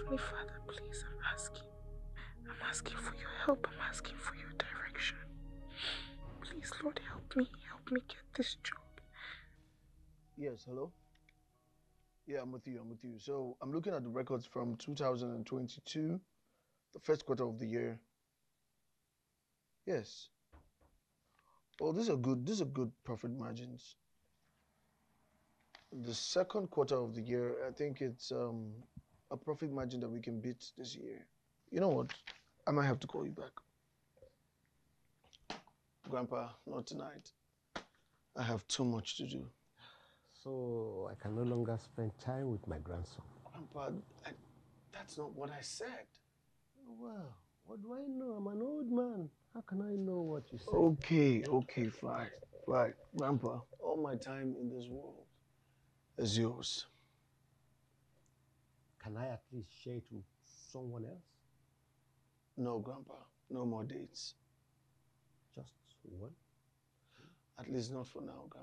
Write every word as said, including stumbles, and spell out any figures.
Heavenly Father, please, I'm asking. I'm asking for your help. I'm asking for your direction. Please, Lord, help me. Help me get this job. Yes, hello? Yeah, I'm with you. I'm with you. So I'm looking at the records from two thousand twenty-two, the first quarter of the year. Yes. Oh, these are good. These are good profit margins. The second quarter of the year, I think it's um, a profit margin that we can beat this year. You know what? I might have to call you back. Grandpa, not tonight. I have too much to do. So I can no longer spend time with my grandson. Grandpa, I, that's not what I said. Well, what do I know? I'm an old man. How can I know what you say? Okay, okay, fine, fine. Grandpa, all my time in this world is yours. Can I at least share it with someone else? No, Grandpa, no more dates. Just one? At least not for now, Grandpa.